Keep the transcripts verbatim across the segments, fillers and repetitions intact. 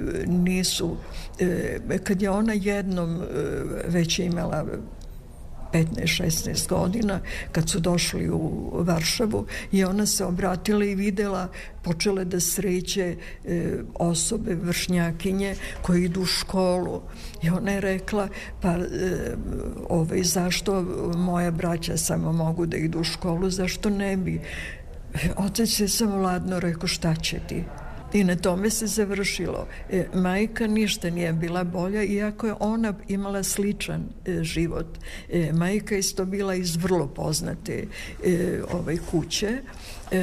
nisu, kad je ona jednom već imala petnaest šesnaest godina, kad su došli u Varšavu, i ona se obratila i videla, počela da sreće e, osobe, vršnjakinje koje idu u školu, i ona je rekla, pa e, ovaj, zašto moja braća samo mogu da idu u školu, zašto ne bi? Otac je samo ladno rekao, šta će ti? I na tome se završilo. E, majka ništa nije bila bolja, iako je ona imala sličan e, život. E, majka je isto bila iz vrlo poznate e, ovaj, kuće. E,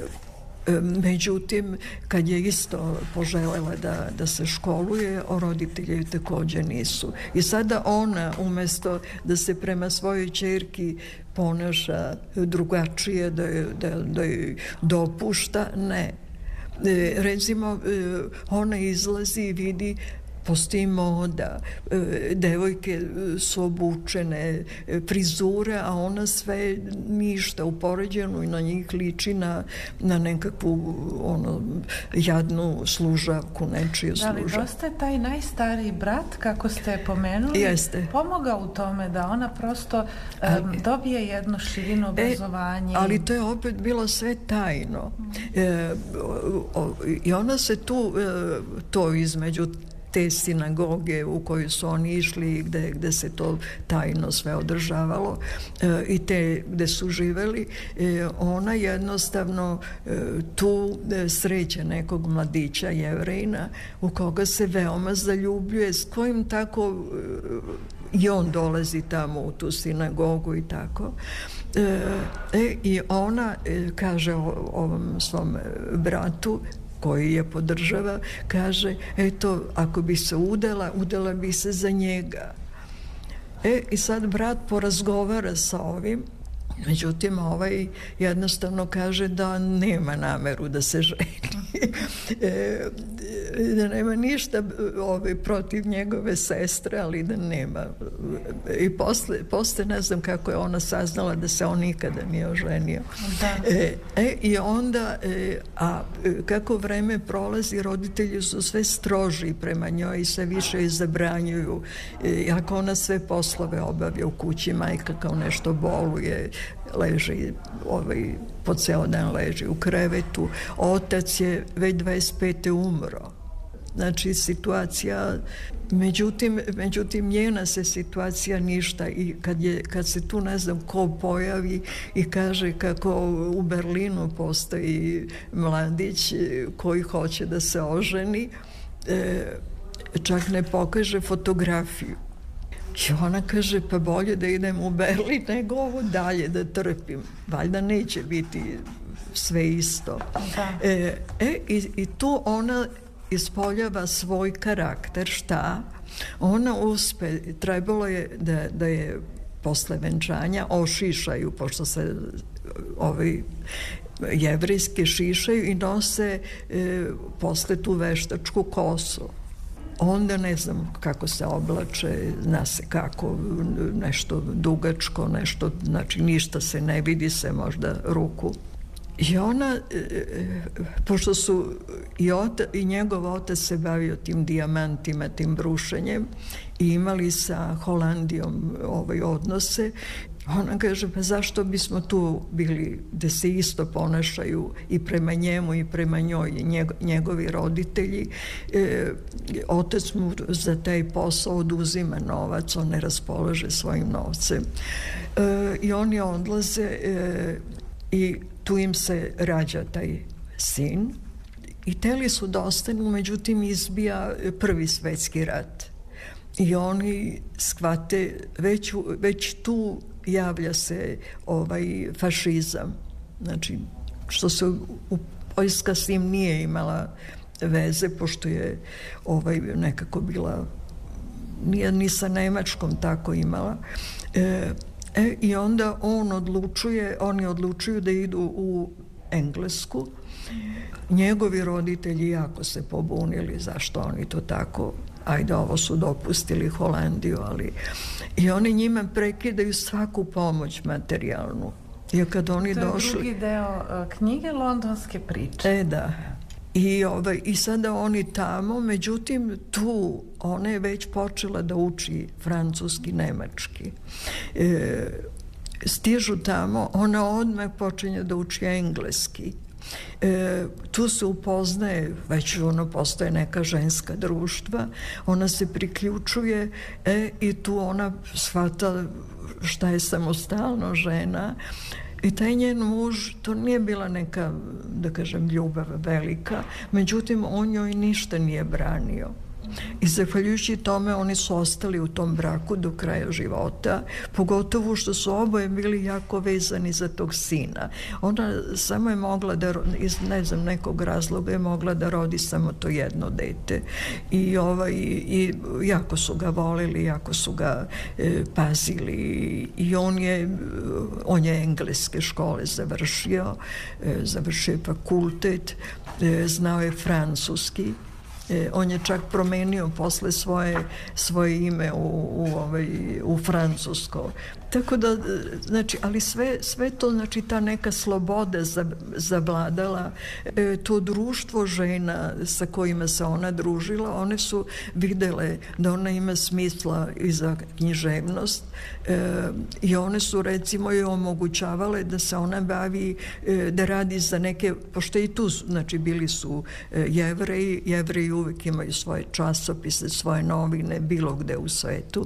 Međutim, kad je isto poželela da, da se školuje, roditelji također nisu. I sada ona, umjesto da se prema svojoj ćerki ponaša drugačije, da je, da, da je dopušta, ne. E, recimo, e, ona izlazi i vidi, postoji moda, e, devojke su obučene, e, frizure, a ona sve ništa, upoređeno i na njih liči na, na nekakvu ono, jadnu služavku, nečiju služavku. Da li dosta je taj najstariji brat, kako ste pomenuli, Jeste. pomogao u tome da ona prosto um, dobije jedno širino obrazovanje? E, ali to je opet bilo sve tajno. E, o, o, I ona se tu, e, to između te sinagoge u koju su oni išli, gde, gde se to tajno sve održavalo, e, i te gde su živeli, e, ona jednostavno e, tu e, sreće nekog mladića Jevrejna u koga se veoma zaljubljuje, s kojim tako e, i on dolazi tamo u tu sinagogu i tako. E, e, I ona e, kaže o, ovom svom bratu, koji je podržava, kaže, eto, ako bi se udala, udala bi se za njega. E, i sad brat porazgovara sa ovim, međutim, ovaj jednostavno kaže da nema nameru da se ženi. e, da nema ništa ovaj, protiv njegove sestre, ali da nema. I posle, posle ne znam kako je ona saznala da se on nikada nije oženio. E, e, I onda, e, a kako vreme prolazi, roditelji su sve stroži prema njoj i sve više je zabranjuju. E, ako ona sve poslove obavlja u kući, majka kao nešto boluje, leži, ovaj, po ceo dan leži u krevetu. Otac je već dvadeset pete umro. Znači, situacija, međutim, međutim, njena se situacija ništa, i kad, je, kad se tu ne znam ko pojavi i kaže kako u Berlinu postoji mladić koji hoće da se oženi, e, čak ne pokaže fotografiju. I ona kaže, pa bolje da idem u Berlin nego ovo dalje da trpim. Valjda neće biti sve isto. E, e, i, i tu ona ispoljava svoj karakter. Šta? Ona uspe, trebalo je da, da je posle venčanja ošišaju, pošto se ovi jevrejski šišaju i nose e, posle tu veštačku kosu. Onda ne znam kako se oblače, zna se kako, nešto dugačko, nešto, znači ništa se ne vidi, se možda ruku. I ona, pošto su i, ota, i njegov otac se bavio tim dijamantima, tim brušenjem, i imali sa Holandijom ovaj odnose, ona kaže, pa zašto bismo tu bili gde se isto ponašaju i prema njemu i prema njoj, njego, njegovi roditelji. E, otac mu za taj posao oduzima novac, on ne raspolaže svojim novcem. E, I oni odlaze e, i tu im se rađa taj sin i teli su da ostanu, međutim izbija prvi svetski rat. I oni shvate, već, već tu javlja se ovaj fašizam. Znači, što se u Poljska s njim nije imala veze, pošto je ovaj nekako bila, nije ni sa Nemačkom tako imala. E, e, I onda on odlučuje, oni odlučuju da idu u Englesku. Njegovi roditelji jako se pobunili, zašto oni to tako, ajde, ovo su dopustili Holandiju, ali i oni njima prekidaju svaku pomoć materijalnu. I kad oni to je došli... drugi deo uh, knjige Londonske priče. E, da. I, ovaj, I sada oni tamo, međutim tu ona je već počela da uči francuski, nemački. E, stižu tamo, ona odmah počinje da uči engleski. E, tu se upoznaje, već ono postoje neka ženska društva, ona se priključuje e, i tu ona shvata šta je samostalno žena. I taj njen muž, to nije bila neka, da kažem, ljubav velika, međutim on joj ništa nije branio. I zahvaljujući tome oni su ostali u tom braku do kraja života, pogotovo što su oboje bili jako vezani za tog sina. Ona samo je mogla da, iz ne znam nekog razloga je mogla da rodi samo to jedno dete. I, ovaj, i jako su ga volili, jako su ga e, pazili i on je, on je engleske škole završio, e, završio fakultet, e, znao je francuski. E, on je čak promenio posle svoje, svoje ime u, u, ovaj, u francusko. Tako da, znači, ali sve, sve to, znači, ta neka sloboda zavladala, e, to društvo žena sa kojima se ona družila, one su videle da ona ima smisla i za književnost e, i one su, recimo, joj omogućavale da se ona bavi, e, da radi za neke, pošto i tu, znači, bili su e, Jevreji, Jevreji uvijek imaju svoje časopise, svoje novine, bilo gde u svetu.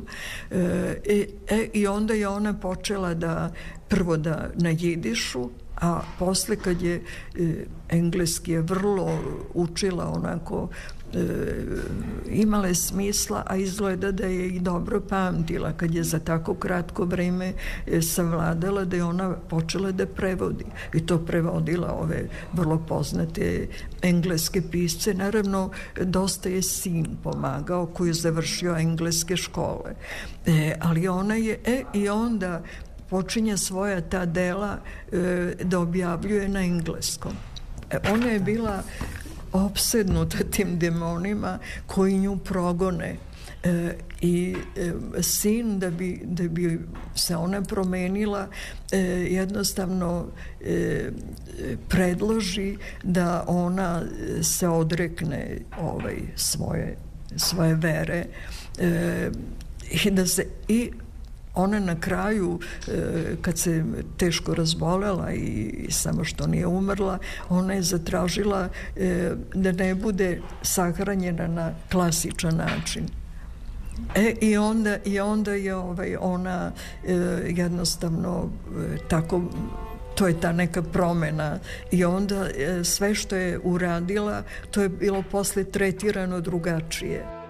E, e, I onda je ona počela da, prvo da na jidišu, a posle kad je e, engleski je vrlo učila onako, e, imala je smisla, a izgleda da je i dobro pamtila kad je za tako kratko vreme e, savladala, da je ona počela da prevodi. I to prevodila ove vrlo poznate engleske pisce. Naravno, dosta je sin pomagao koji je završio engleske škole. E, ali ona je, e, i onda počinje svoja ta dela e, da objavljuje na engleskom. E, ona je bila opsednuta tim demonima koji nju progone. E, i e, sin da bi, da bi se ona promenila e, jednostavno e, predloži da ona se odrekne ovaj, svoje, svoje vere e, i da se i ona na kraju, kad se teško razbolela i samo što nije umrla, ona je zatražila da ne bude sahranjena na klasičan način. E, i, onda, i onda je ovaj, ona jednostavno tako, to je ta neka promena i onda sve što je uradila, to je bilo posle tretirano drugačije.